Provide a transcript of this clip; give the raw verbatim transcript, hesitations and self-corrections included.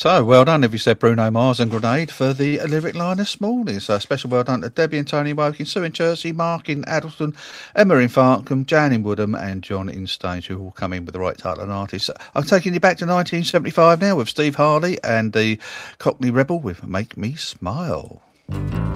So, well done if you said Bruno Mars and Grenade for the lyric line this morning. So, special well done to Debbie and Tony Woking, Sue in Jersey, Mark in Addleston, Emma in Farncombe, Jan in Woodham, and John in Stage, who all come in with the right title and artist. I'm taking you back to nineteen seventy-five now with Steve Harley and the Cockney Rebel with Make Me Smile.